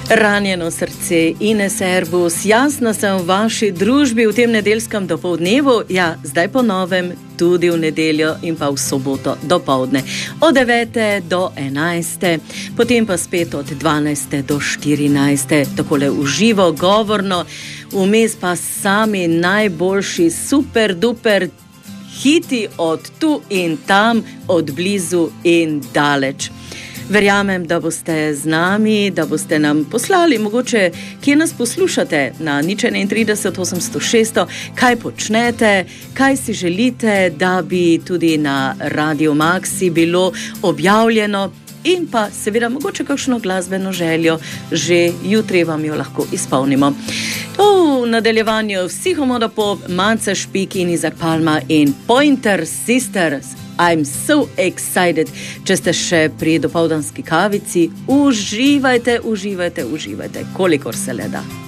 Ranjeno srce, Ines Erbus, jasno sem v vaši družbi v tem nedeljskem dopoldnevu, zdaj po novem tudi v nedeljo in pa v soboto dopoldne, od 9. do 11. Potem pa spet od 12. do 14. takole uživo, govorno, vmes pa sami najboljši super duper hiti od tu in tam, od blizu in daleč. Verjamem, da boste z nami, da boste nam poslali, mogoče, kje nas poslušate na 031 800 600, kaj počnete, kaj si želite, da bi tudi na Radio Maxi bilo objavljeno in pa seveda mogoče kakšno glasbeno željo, že jutri vam jo lahko izpolnimo. V nadaljevanju vsi Homoda Pop, Mance Špik in Izak Palma in Pointer Sisters. I'm so excited. Če ste še pri dopoldanski kavici, uživajte, kolikor se le da.